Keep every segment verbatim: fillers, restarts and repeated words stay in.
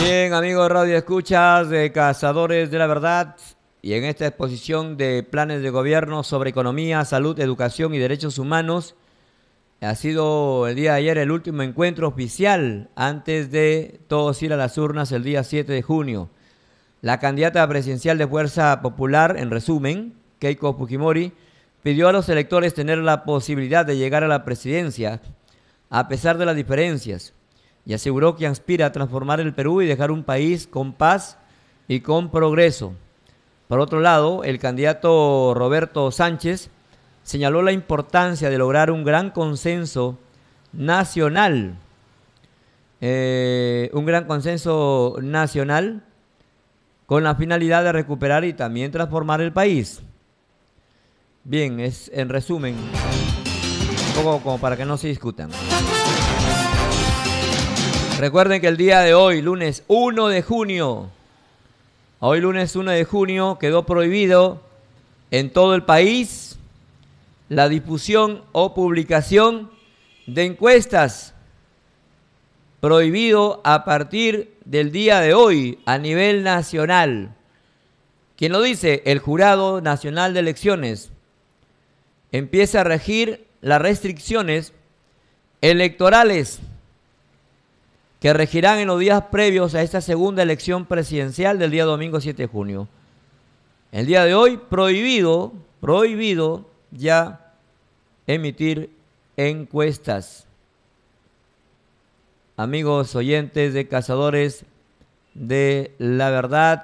Bien, amigos Radio Escuchas de Cazadores de la Verdad, y en esta exposición de planes de gobierno sobre economía, salud, educación y derechos humanos, ha sido el día de ayer el último encuentro oficial antes de todos ir a las urnas el día siete de junio. La candidata presidencial de Fuerza Popular, en resumen, Keiko Fujimori, pidió a los electores tener la posibilidad de llegar a la presidencia a pesar de las diferencias, y aseguró que aspira a transformar el Perú y dejar un país con paz y con progreso. Por otro lado, el candidato Roberto Sánchez señaló la importancia de lograr un gran consenso nacional, eh, un gran consenso nacional con la finalidad de recuperar y también transformar el país. Bien, es en resumen, un poco como para que no se discutan. Recuerden que el día de hoy, lunes uno de junio, hoy lunes uno de junio, quedó prohibido en todo el país la difusión o publicación de encuestas. Prohibido a partir del día de hoy a nivel nacional. ¿Quién lo dice? El Jurado Nacional de Elecciones. Empieza a regir las restricciones electorales que regirán en los días previos a esta segunda elección presidencial del día domingo siete de junio. El día de hoy, prohibido, prohibido ya emitir encuestas. Amigos oyentes de Cazadores de la Verdad,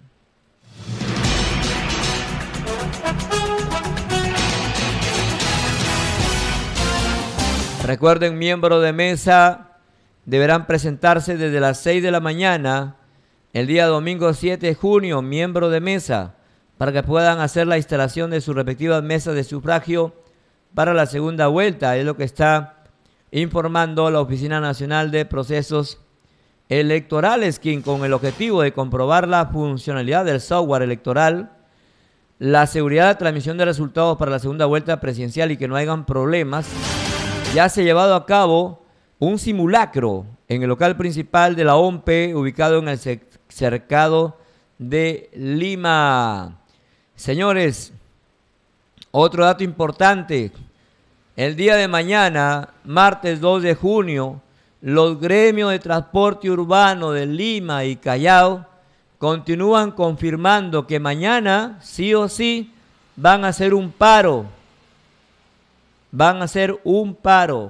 recuerden, miembros de mesa deberán presentarse desde las seis de la mañana el día domingo siete de junio, miembro de mesa, para que puedan hacer la instalación de sus respectivas mesas de sufragio para la segunda vuelta. Es lo que está informando la Oficina Nacional de Procesos Electorales, quien, con el objetivo de comprobar la funcionalidad del software electoral, la seguridad de transmisión de resultados para la segunda vuelta presidencial y que no hayan problemas, ya se ha llevado a cabo un simulacro en el local principal de la O M P E, ubicado en el cercado de Lima. Señores, otro dato importante: el día de mañana, martes dos de junio, los gremios de transporte urbano de Lima y Callao continúan confirmando que mañana, sí o sí, van a hacer un paro. Van a hacer un paro.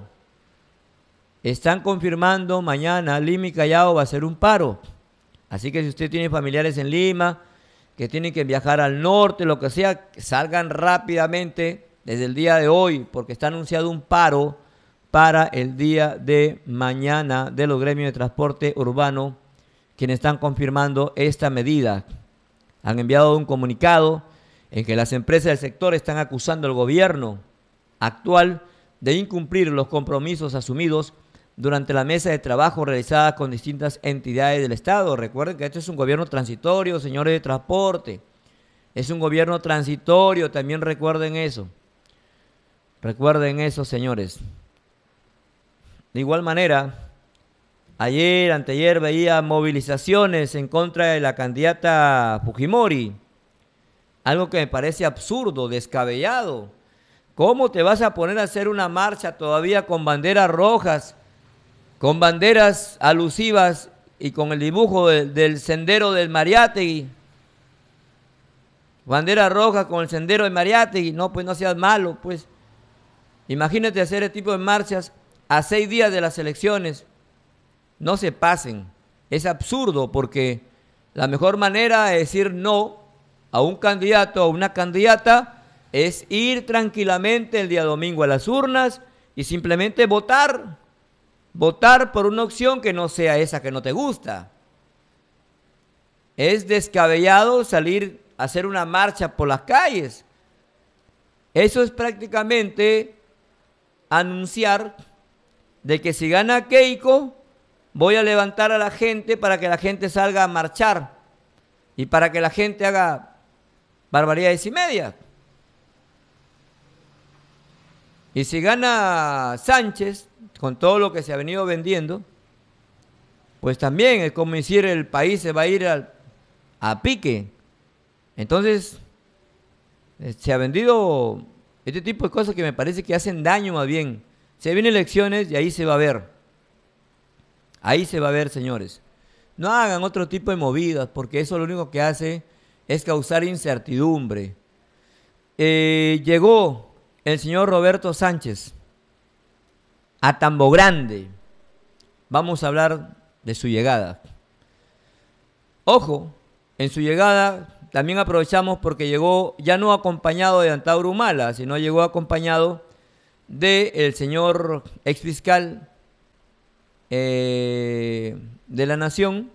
Están confirmando mañana Lima y Callao va a ser un paro. Así que si usted tiene familiares en Lima, que tienen que viajar al norte, lo que sea, salgan rápidamente desde el día de hoy, porque está anunciado un paro para el día de mañana de los gremios de transporte urbano, quienes están confirmando esta medida. Han enviado un comunicado en que las empresas del sector están acusando al gobierno actual de incumplir los compromisos asumidos durante la mesa de trabajo realizada con distintas entidades del Estado. Recuerden que este es un gobierno transitorio, señores de transporte. Es un gobierno transitorio, también recuerden eso. Recuerden eso, señores. De igual manera, ayer, anteayer, veía movilizaciones en contra de la candidata Fujimori. Algo que me parece absurdo, descabellado. ¿Cómo te vas a poner a hacer una marcha todavía con banderas rojas, con banderas alusivas y con el dibujo de, del sendero del Mariátegui? Bandera roja con el sendero del Mariátegui. No, pues no seas malo, pues. Imagínate hacer este tipo de marchas a seis días de las elecciones. No se pasen. Es absurdo, porque la mejor manera de decir no a un candidato o a una candidata es ir tranquilamente el día domingo a las urnas y simplemente votar. Votar por una opción que no sea esa que no te gusta. Es descabellado salir a hacer una marcha por las calles. Eso es prácticamente anunciar de que si gana Keiko, voy a levantar a la gente para que la gente salga a marchar y para que la gente haga barbaridades y media. Y si gana Sánchez, con todo lo que se ha venido vendiendo, pues también es como decir el país se va a ir al, a pique. Entonces, eh, se ha vendido este tipo de cosas que me parece que hacen daño más bien. Se vienen elecciones y ahí se va a ver. Ahí se va a ver, señores. No hagan otro tipo de movidas, porque eso lo único que hace es causar incertidumbre. Eh, llegó el señor Roberto Sánchez a Tambo Grande. Vamos a hablar de su llegada. Ojo, en su llegada también aprovechamos porque llegó ya no acompañado de Antauro Humala, sino llegó acompañado del señor exfiscal eh, de la Nación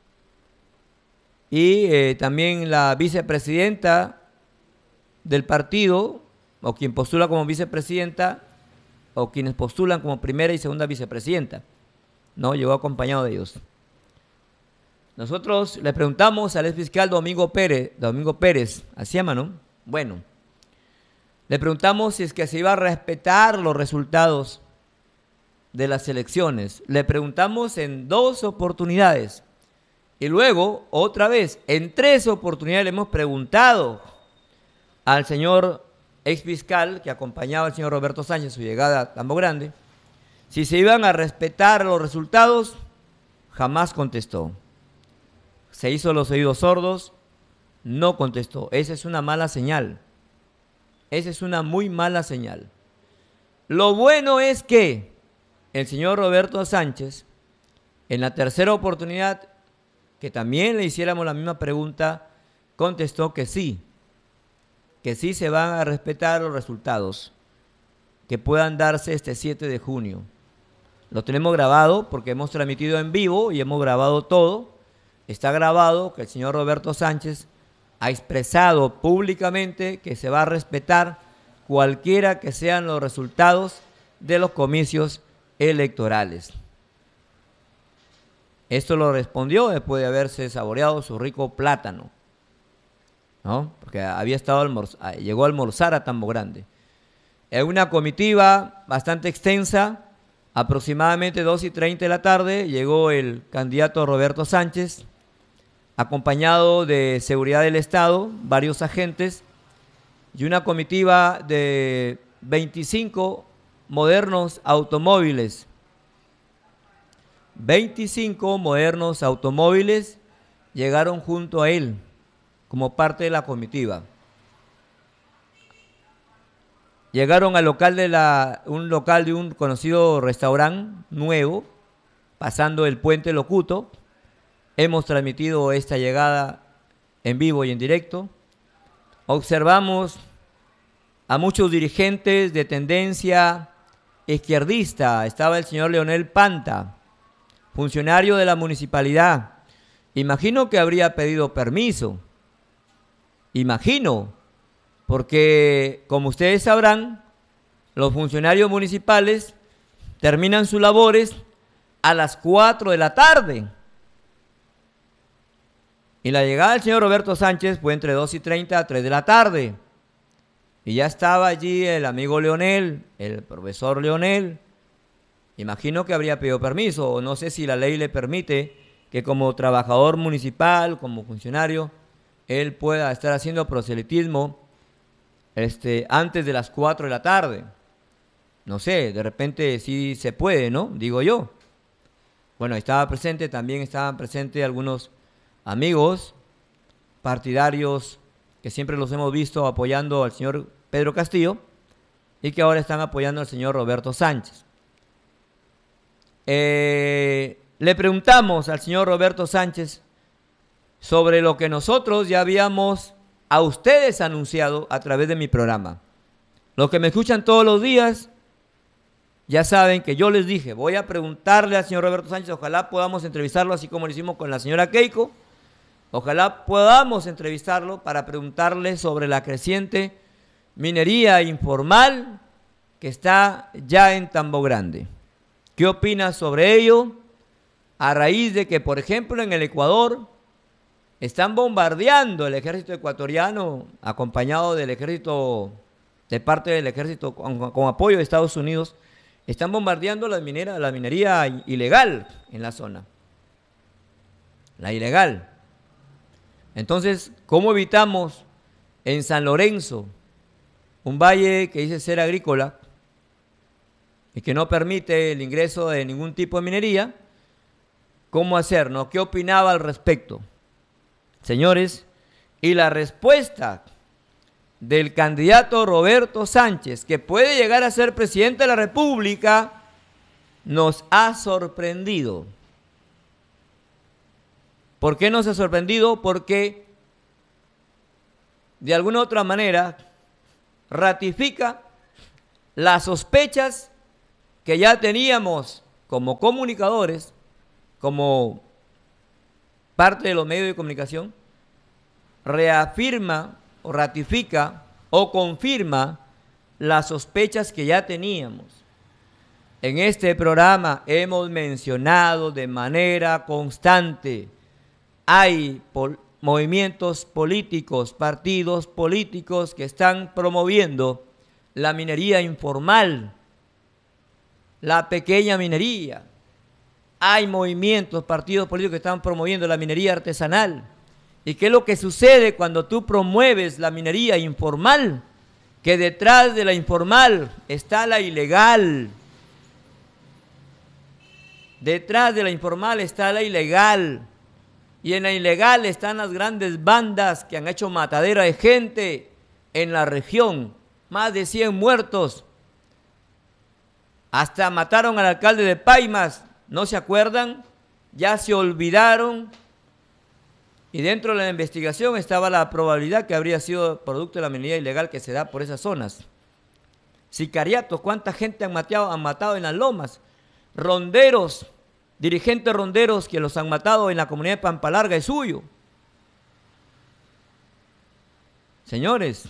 y eh, también la vicepresidenta del partido, o quien postula como vicepresidenta, o quienes postulan como primera y segunda vicepresidenta. No, llegó acompañado de ellos. Nosotros le preguntamos al exfiscal Domingo Pérez, Domingo Pérez, así llama, ¿no? Bueno, le preguntamos si es que se iba a respetar los resultados de las elecciones. Le preguntamos en dos oportunidades. Y luego, otra vez, en tres oportunidades le hemos preguntado al señor exfiscal que acompañaba al señor Roberto Sánchez en su llegada a Tambo Grande, si se iban a respetar los resultados. Jamás contestó. Se hizo los oídos sordos, no contestó. Esa es una mala señal. Esa es una muy mala señal. Lo bueno es que el señor Roberto Sánchez, en la tercera oportunidad, que también le hiciéramos la misma pregunta, contestó que sí, que sí se van a respetar los resultados que puedan darse este siete de junio. Lo tenemos grabado porque hemos transmitido en vivo y hemos grabado todo. Está grabado que el señor Roberto Sánchez ha expresado públicamente que se va a respetar cualquiera que sean los resultados de los comicios electorales. Esto lo respondió después de haberse saboreado su rico plátano, ¿no? Porque había estado almorz- llegó a almorzar a Tambo Grande. En una comitiva bastante extensa, aproximadamente dos y treinta de la tarde, llegó el candidato Roberto Sánchez, acompañado de seguridad del Estado, varios agentes, y una comitiva de veinticinco modernos automóviles. veinticinco modernos automóviles llegaron junto a él como parte de la comitiva. Llegaron al local de la, un local de un conocido restaurante nuevo, pasando el puente Locuto. Hemos transmitido esta llegada en vivo y en directo. Observamos a muchos dirigentes de tendencia izquierdista. Estaba el señor Leonel Panta, funcionario de la municipalidad. Imagino que habría pedido permiso. Imagino, porque como ustedes sabrán, los funcionarios municipales terminan sus labores a las cuatro de la tarde. Y la llegada del señor Roberto Sánchez fue entre dos y treinta a tres de la tarde. Y ya estaba allí el amigo Leonel, el profesor Leonel. Imagino que habría pedido permiso, o no sé si la ley le permite que como trabajador municipal, como funcionario, él pueda estar haciendo proselitismo este, antes de las cuatro de la tarde. No sé, de repente sí se puede, ¿no? Digo yo. Bueno, estaba presente, también estaban presentes algunos amigos partidarios que siempre los hemos visto apoyando al señor Pedro Castillo y que ahora están apoyando al señor Roberto Sánchez. Eh, le preguntamos al señor Roberto Sánchez sobre lo que nosotros ya habíamos a ustedes anunciado a través de mi programa. Los que me escuchan todos los días ya saben que yo les dije, voy a preguntarle al señor Roberto Sánchez, ojalá podamos entrevistarlo así como lo hicimos con la señora Keiko. Ojalá podamos entrevistarlo para preguntarle sobre la creciente minería informal que está ya en Tambo Grande. ¿Qué opina sobre ello? A raíz de que, por ejemplo, en el Ecuador están bombardeando el ejército ecuatoriano, acompañado del ejército, de parte del ejército con, con apoyo de Estados Unidos, están bombardeando la, minera, la minería ilegal en la zona. la ilegal. Entonces, ¿cómo evitamos en San Lorenzo, un valle que dice ser agrícola y que no permite el ingreso de ningún tipo de minería? ¿Cómo hacerlo? ¿Qué opinaba al respecto? Señores, y la respuesta del candidato Roberto Sánchez, que puede llegar a ser presidente de la República, nos ha sorprendido. ¿Por qué nos ha sorprendido? Porque de alguna u otra manera ratifica las sospechas que ya teníamos como comunicadores, como parte de los medios de comunicación, reafirma o ratifica o confirma las sospechas que ya teníamos. En este programa hemos mencionado de manera constante, hay pol- movimientos políticos, partidos políticos que están promoviendo la minería informal, la pequeña minería. Hay movimientos, partidos políticos que están promoviendo la minería artesanal. ¿Y qué es lo que sucede cuando tú promueves la minería informal? Que detrás de la informal está la ilegal. Detrás de la informal está la ilegal. Y en la ilegal están las grandes bandas que han hecho matadera de gente en la región. Más de cien muertos. Hasta mataron al alcalde de Paimas. ¿No se acuerdan? Ya se olvidaron. Y dentro de la investigación estaba la probabilidad que habría sido producto de la minería ilegal que se da por esas zonas. Sicariatos, ¿cuánta gente han matado, han matado en las lomas? Ronderos, dirigentes ronderos que los han matado en la comunidad de Pampa Larga es suyo. Señores,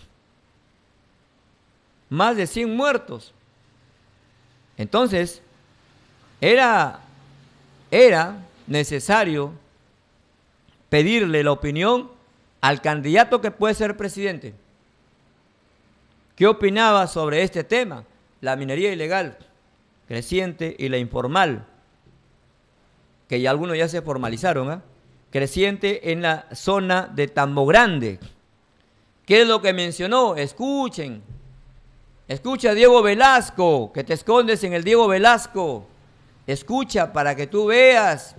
más de cien muertos. Entonces, era, era necesario pedirle la opinión al candidato que puede ser presidente. ¿Qué opinaba sobre este tema? La minería ilegal, creciente, y la informal, que ya algunos ya se formalizaron, ¿eh? Creciente en la zona de Tambo Grande. ¿Qué es lo que mencionó? Escuchen, escucha a Diego Velasco, que te escondes en el Diego Velasco. Escucha para que tú veas,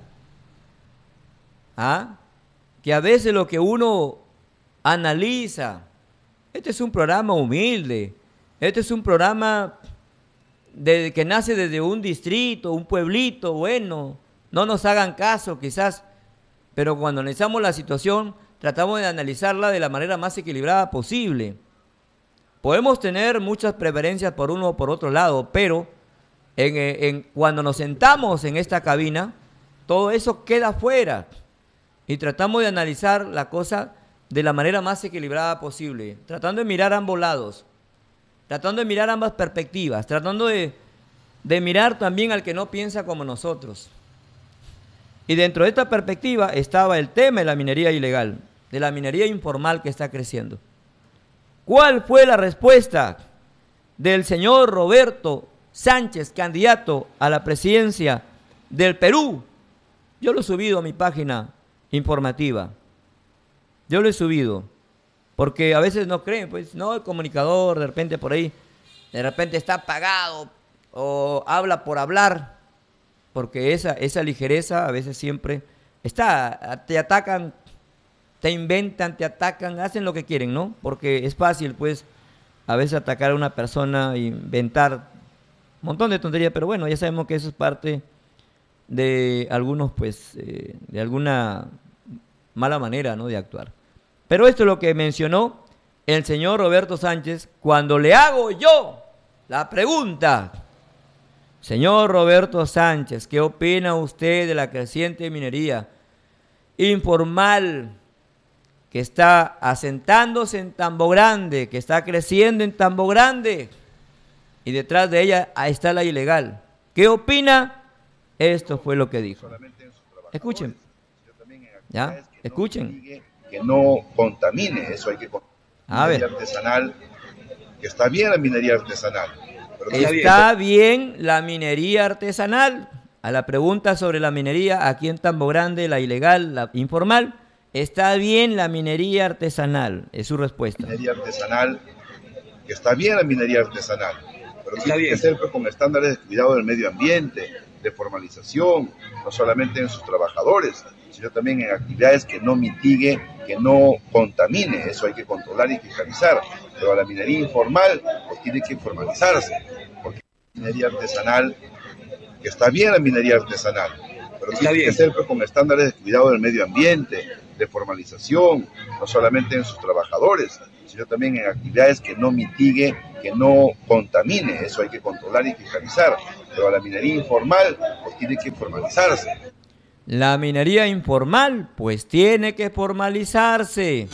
¿ah? Que a veces lo que uno analiza, este es un programa humilde, este es un programa de, que nace desde un distrito, un pueblito, bueno, no nos hagan caso quizás, pero cuando analizamos la situación, tratamos de analizarla de la manera más equilibrada posible. Podemos tener muchas preferencias por uno o por otro lado, pero en, en, cuando nos sentamos en esta cabina, todo eso queda fuera. Y tratamos de analizar la cosa de la manera más equilibrada posible, tratando de mirar ambos lados, tratando de mirar ambas perspectivas, tratando de, de mirar también al que no piensa como nosotros. Y dentro de esta perspectiva estaba el tema de la minería ilegal, de la minería informal que está creciendo. ¿Cuál fue la respuesta del señor Roberto Sánchez, candidato a la presidencia del Perú? Yo lo he subido a mi página informativa. Yo lo he subido, porque a veces no creen, pues, no, el comunicador de repente por ahí, de repente está apagado o habla por hablar, porque esa, esa ligereza a veces siempre está, te atacan, te inventan, te atacan, hacen lo que quieren, ¿no? Porque es fácil, pues, a veces atacar a una persona, inventar un montón de tonterías, pero bueno, ya sabemos que eso es parte de algunos, pues, eh, de alguna mala manera, ¿no?, de actuar. Pero esto es lo que mencionó el señor Roberto Sánchez cuando le hago yo la pregunta. Señor Roberto Sánchez, ¿qué opina usted de la creciente minería informal que está asentándose en Tambo Grande, que está creciendo en Tambo Grande, y detrás de ella ahí está la ilegal? ¿Qué opina? Esto fue lo que dijo. Escuchen. ¿Ya? Escuchen. Que no contamine, eso hay que a ver. Artesanal, que está bien la minería artesanal. Pero está, está bien. bien la minería artesanal, a la pregunta sobre la minería aquí en Tambo Grande, la ilegal, la informal, ¿está bien la minería artesanal? Es su respuesta. Minería artesanal, que está bien la minería artesanal, pero Está tiene bien. que ser pues, con estándares de cuidado del medio ambiente, de formalización, no solamente en sus trabajadores, sino también en actividades que no mitigue, que no contamine. Eso hay que controlar y fiscalizar. Pero la minería informal pues, tiene que formalizarse, porque la minería artesanal, que está bien la minería artesanal, pero Está tiene bien. que ser pues, con estándares de cuidado del medio ambiente, de formalización, no solamente en sus trabajadores, sino también en actividades que no mitigue, que no contamine. Eso hay que controlar y fiscalizar. Pero la minería informal pues, tiene que formalizarse. La minería informal, pues tiene que formalizarse.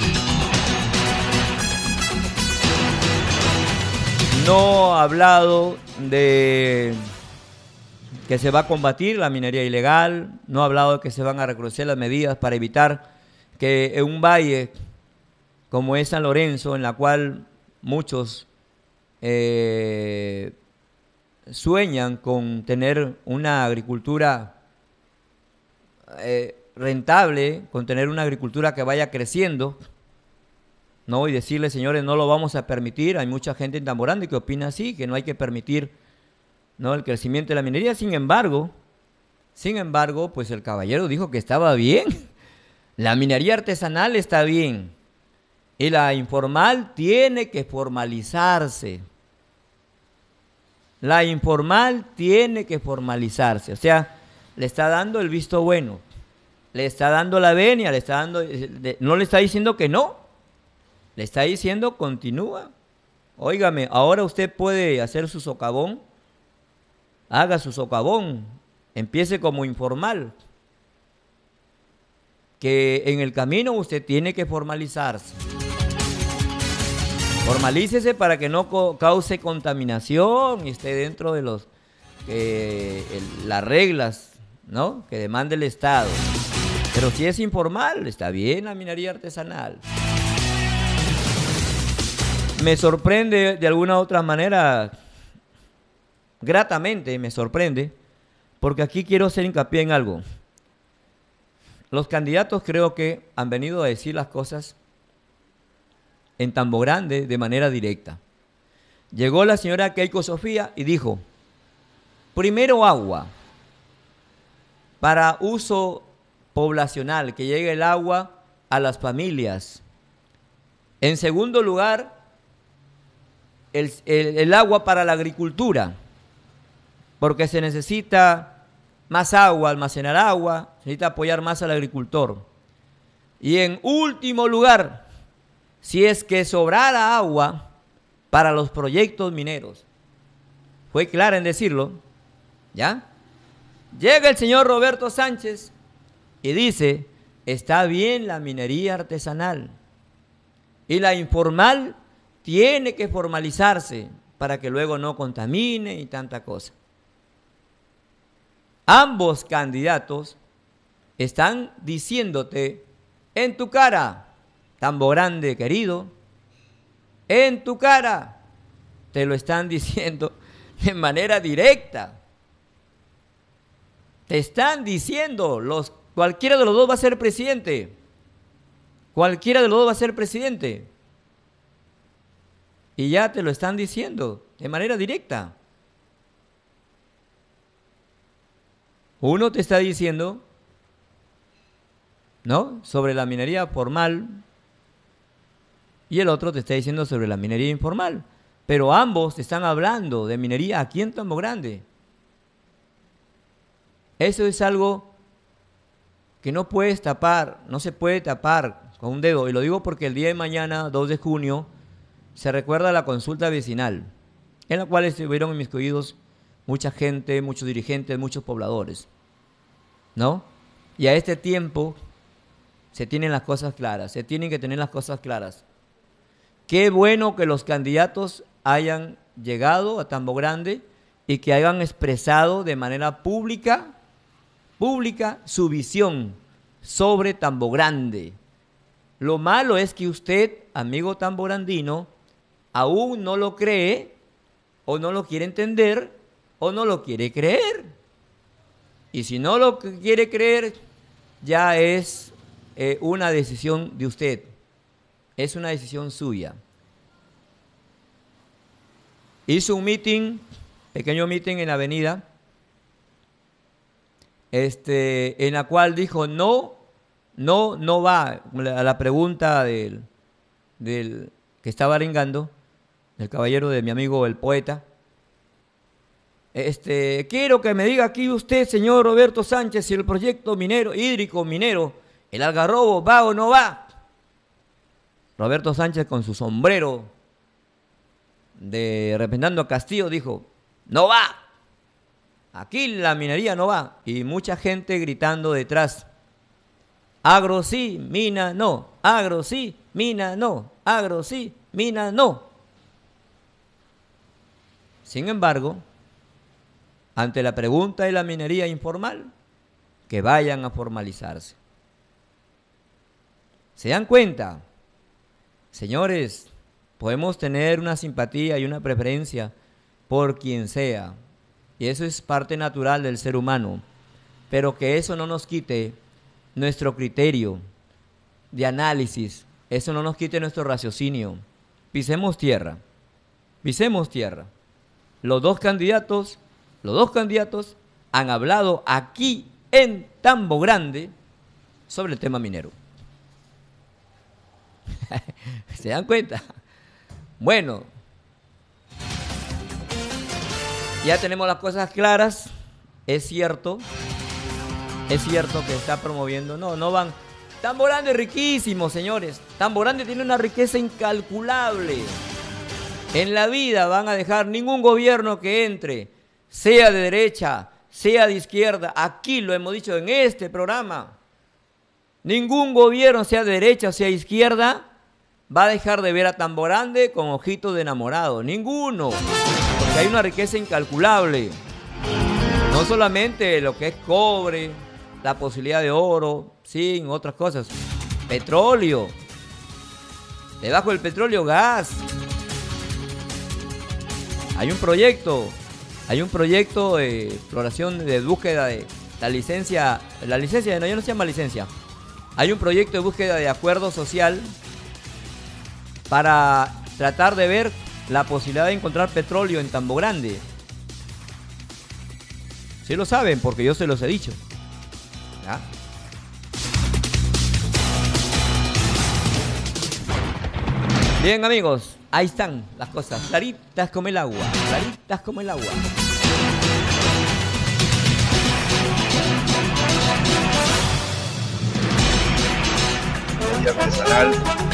No ha hablado de que se va a combatir la minería ilegal, no ha hablado de que se van a recrudecer las medidas para evitar que en un valle como es San Lorenzo, en la cual muchos eh, sueñan con tener una agricultura eh, rentable, con tener una agricultura que vaya creciendo, ¿no? Y decirle, señores, no lo vamos a permitir. Hay mucha gente en Tambo Grande que opina así, que no hay que permitir, ¿no?, el crecimiento de la minería. Sin embargo, sin embargo, pues el caballero dijo que estaba bien. La minería artesanal está bien. Y la informal tiene que formalizarse. La informal tiene que formalizarse. O sea, le está dando el visto bueno. Le está dando la venia, le está dando, no le está diciendo que no. Le está diciendo continúa. Óigame, ahora usted puede hacer su socavón. Haga su socavón. Empiece como informal. Que en el camino usted tiene que formalizarse. Formalícese para que no cause contaminación y esté dentro de los eh, el, las reglas, ¿no?, que demanda el Estado. Pero si es informal, está bien la minería artesanal. Me sorprende de alguna otra manera, gratamente me sorprende, porque aquí quiero hacer hincapié en algo. Los candidatos creo que han venido a decir las cosas en Tambo Grande de manera directa. Llegó la señora Keiko Sofía y dijo, primero agua, para uso poblacional, que llegue el agua a las familias. En segundo lugar, el, el, el agua para la agricultura, porque se necesita más agua, almacenar agua, se necesita apoyar más al agricultor. Y en último lugar, si es que sobrara agua para los proyectos mineros. Fue clara en decirlo, ¿ya? Llega el señor Roberto Sánchez y dice, está bien la minería artesanal y la informal tiene que formalizarse para que luego no contamine y tanta cosa. Ambos candidatos están diciéndote en tu cara, Tambo Grande querido, en tu cara, te lo están diciendo de manera directa. Te están diciendo, los, cualquiera de los dos va a ser presidente. Cualquiera de los dos va a ser presidente. Y ya te lo están diciendo de manera directa. Uno te está diciendo, ¿no?, sobre la minería formal, y el otro te está diciendo sobre la minería informal. Pero ambos te están hablando de minería aquí en Tambo Grande. Eso es algo que no puedes tapar, no se puede tapar con un dedo. Y lo digo porque el día de mañana, dos de junio, se recuerda la consulta vecinal, en la cual estuvieron inmiscuidos mucha gente, muchos dirigentes, muchos pobladores, ¿no? Y a este tiempo se tienen las cosas claras, se tienen que tener las cosas claras. Qué bueno que los candidatos hayan llegado a Tambo Grande y que hayan expresado de manera pública, pública su visión sobre Tambo Grande. Lo malo es que usted, amigo tamborandino, aún no lo cree, o no lo quiere entender, o no lo quiere creer. Y si no lo quiere creer, ya es eh, una decisión de usted. Es una decisión suya. Hizo un meeting, pequeño meeting en la avenida, este, en la cual dijo no, no, no va, a la pregunta del, del que estaba arengando, del caballero de mi amigo el poeta. Este, quiero que me diga aquí usted, señor Roberto Sánchez, si el proyecto minero, hídrico minero, el Algarrobo, va o no va. Roberto Sánchez con su sombrero de representando a Castillo dijo, no va. Aquí la minería no va. Y mucha gente gritando detrás, agro sí, mina no, agro sí, mina no, agro sí, mina no. Sin embargo, ante la pregunta de la minería informal, que vayan a formalizarse. ¿Se dan cuenta? Señores, podemos tener una simpatía y una preferencia por quien sea, y eso es parte natural del ser humano, pero que eso no nos quite nuestro criterio de análisis, eso no nos quite nuestro raciocinio. Pisemos tierra, pisemos tierra. Los dos candidatos Los dos candidatos han hablado aquí en Tambo Grande sobre el tema minero. ¿Se dan cuenta? Bueno, ya tenemos las cosas claras. Es cierto, es cierto que está promoviendo. No, no van. Tambo Grande es riquísimo, señores. Tambo Grande tiene una riqueza incalculable. En la vida van a dejar ningún gobierno que entre, sea de derecha, sea de izquierda, aquí lo hemos dicho en este programa, ningún gobierno, sea de derecha o sea de izquierda, va a dejar de ver a Tambo Grande con ojitos de enamorado, ninguno, porque hay una riqueza incalculable, no solamente lo que es cobre, la posibilidad de oro, zinc, otras cosas, petróleo, debajo del petróleo gas, hay un proyecto, Hay un proyecto de exploración, de búsqueda de la licencia, la licencia, no, ya no se llama licencia. Hay un proyecto de búsqueda de acuerdo social para tratar de ver la posibilidad de encontrar petróleo en Tambo Grande. Sí lo saben, porque yo se los he dicho. ¿Ya? Bien, amigos, ahí están las cosas, claritas como el agua, claritas como el agua. Artesanal